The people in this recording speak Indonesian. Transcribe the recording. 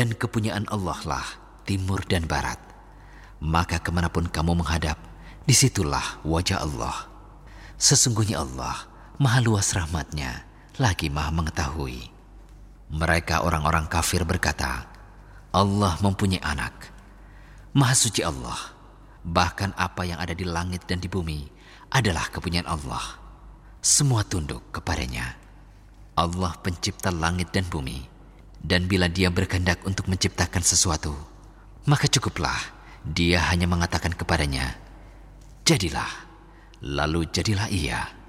Dan kepunyaan Allah lah timur dan barat. Maka kemanapun kamu menghadap, disitulah wajah Allah. Sesungguhnya Allah Maha luas rahmatnya, lagi Maha mengetahui. Mereka orang-orang kafir berkata, Allah mempunyai anak. Maha suci Allah. Bahkan apa yang ada di langit dan di bumi adalah kepunyaan Allah. Semua tunduk kepadanya. Allah pencipta langit dan bumi. Dan bila Dia berkehendak untuk menciptakan sesuatu, maka cukuplah Dia hanya mengatakan kepadanya, jadilah, lalu jadilah ia.